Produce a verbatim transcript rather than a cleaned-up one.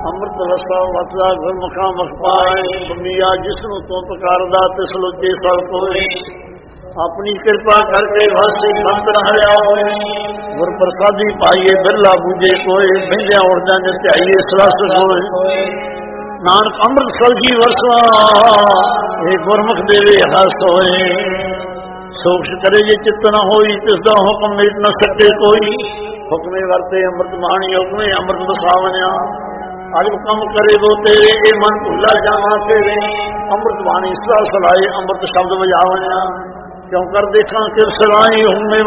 ਅੰਮ੍ਰਿਤ ਰਸਾ ਵਸਦਾ ਗੁਰਮੁਖਾਂ ਮੁਖ ਪਾਏ। ਬੰਬੀਆ ਜਿਸਨੂੰ ਤੋਂ ਪੁਕਾਰਦਾ ਤਿਸ ਲੋਚੇ ਸਭ ਕੋਏ। ਆਪਣੀ ਕਿਰਪਾ ਕਰਕੇ ਵਾਸੀ ਸੰਤ ਰਹਿਆ ਹੋਏ। ਗੁਰ ਪ੍ਰਸਾਦੀ ਪਾਈਏ ਬਿਰਲਾ ਬੂਝੇ ਕੋਏ। ਬਹਿੰਦਿਆਂ ਉਠਦਿਆਂ ਜੇ ਧਿਆਈਏ ਸਰਸ ਹੋਏ। ਨਾਨਕ ਅੰਮ੍ਰਿਤ ਸਲਜੀ ਵਰਸਾ ਇਹ ਗੁਰਮੁਖ ਦੇਵੇ ਹਸ ਹੋਏ। ਸੋਖਸ਼ ਕਰੇ ਜੇ ਚਿੱਤ ਨ ਹੋਈ ਤਿਸ ਦਾ ਹੁਕਮ ਮੇਟ ਨ ਸਕੇ ਕੋਈ। ਹੁਕਮੇ ਵਰਤੇ ਅੰਮ੍ਰਿਤ ਬਾਣੀ ਹੁਕਮੇ ਅੰਮ੍ਰਿਤ ਵਸਾਵਨਿਆ। ਅਜ ਕੰਮ ਕਰੇ ਵੋ ਤੇਰੇ ਇਹ ਮਨ ਭੁੱਲਾ ਜਾਵਾਂ ਤੇਰੇ। ਅੰਮ੍ਰਿਤ ਬਾਣੀ ਸਦਾ ਸਲਾਏ ਅੰਮ੍ਰਿਤ ਸ਼ਬਦ ਵਜਾਵਨਿਆ। ਕਿਉਂ ਕਰ ਦੇਖਾਂ ਕਿਰ ਸਲਾਈ ਹੁਕਮੇ